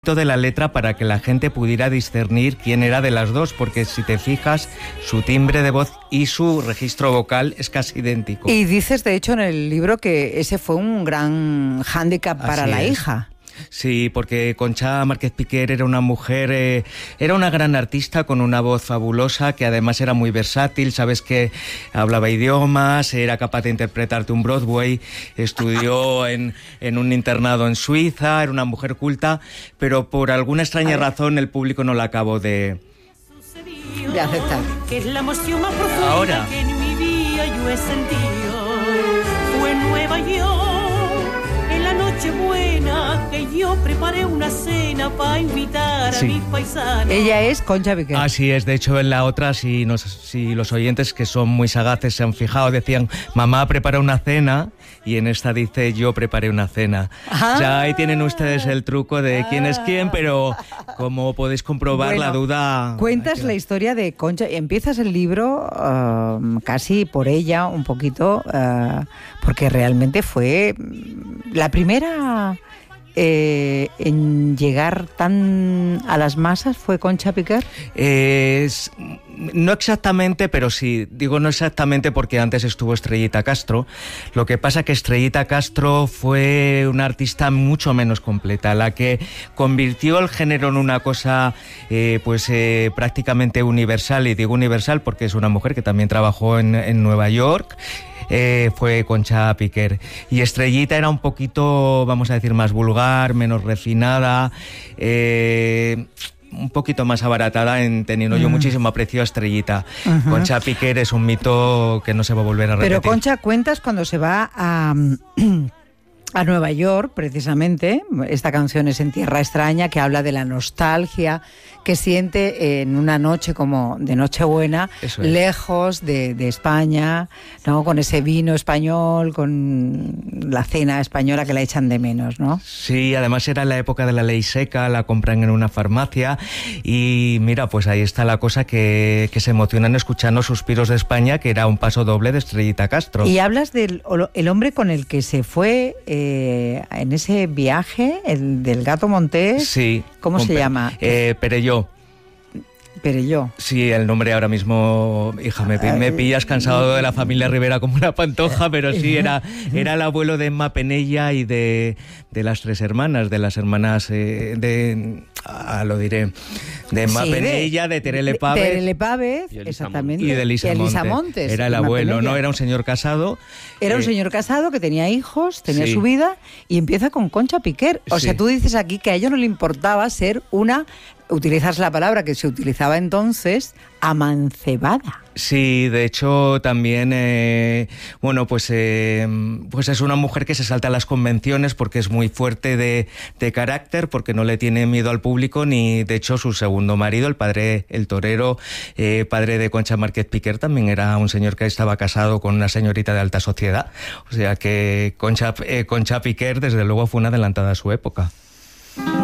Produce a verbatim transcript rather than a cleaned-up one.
de la letra para que la gente pudiera discernir quién era de las dos, porque si te fijas, su timbre de voz y su registro vocal es casi idéntico. Y dices, de hecho, en el libro que ese fue un gran hándicap para Así la es. hija. Sí, porque Concha Márquez Piquer era una mujer, eh, era una gran artista con una voz fabulosa, que además era muy versátil, sabes que hablaba idiomas, era capaz de interpretarte un Broadway, estudió en, en un internado en Suiza, era una mujer culta, pero por alguna extraña razón el público no la acabó de, de aceptar. Que es la emoción más profunda Ahora. que en mi vida yo he sentido. Fue en Nueva York, en la noche buena, que yo preparé una cena para invitar Sí. a mis paisanos. Ella es Concha Piquer. Así es, de hecho en la otra, si, nos, si los oyentes que son muy sagaces se han fijado, decían, mamá prepara una cena, y en esta dice, yo preparé una cena. Ah. O sea, ahí tienen ustedes el truco de quién es quién, pero como podéis comprobar, Bueno, la duda... Cuentas la historia de Concha, empiezas el libro uh, casi por ella, un poquito, uh, porque realmente fue la primera eh, en llegar tan a las masas, ¿fue Concha Piquer? Eh, es, no exactamente, pero sí, digo no exactamente porque antes estuvo Estrellita Castro. Lo que pasa que Estrellita Castro fue una artista mucho menos completa, la que convirtió el género en una cosa eh, pues eh, prácticamente universal, y digo universal porque es una mujer que también trabajó en, en Nueva York. Eh, fue Concha Piquer, y Estrellita era un poquito, vamos a decir, más vulgar, menos refinada, eh, un poquito más abaratada, en teniendo yo Mm. muchísimo aprecio a Estrellita. Ajá. Concha Piquer es un mito que no se va a volver a repetir. Pero Concha, cuentas cuando se va a, a Nueva York, precisamente, esta canción es En Tierra Extraña, que habla de la nostalgia que siente en una noche como de Nochebuena, Eso es. lejos de, de España, ¿no? Con ese vino español, con la cena española que la echan de menos, ¿no? Sí, además era la época de la ley seca, la compran en una farmacia, y mira, pues ahí está la cosa, que, que se emocionan escuchando Suspiros de España, que era un paso doble de Estrellita Castro. Y hablas del el hombre con el que se fue eh, en ese viaje, el del Gato Montés. Sí. ¿Cómo con se Pe- llama? Eh, Perelló. Perelló. Sí, el nombre ahora mismo, hija, me, me pillas cansado de la familia Rivera como una pantoja, pero sí, era, era el abuelo de Emma Penella y de, de las tres hermanas, de las hermanas eh, de, ah, lo diré, de Emma Sí, de- Penella, de Terele Pávez. Terele Pávez, Y Elisa exactamente. Y de Elisa, Y Elisa Montes. Montes. Era el Emma abuelo, Penella. ¿no? Era un señor casado. Era un eh, señor casado que tenía hijos, tenía sí. su vida, y empieza con Concha Piquer. O Sí. sea, tú dices aquí que a ella no le importaba ser una, utilizas la palabra que se utilizaba entonces, amancebada. Sí, de hecho también, eh, bueno, pues, eh, pues es una mujer que se salta a las convenciones porque es muy fuerte de, de carácter, porque no le tiene miedo al público, ni de hecho su segundo marido, el padre, el torero, eh, padre de Concha Márquez Piquer, también era un señor que estaba casado con una señorita de alta sociedad. O sea que Concha, eh, Concha Piquer desde luego fue una adelantada a su época.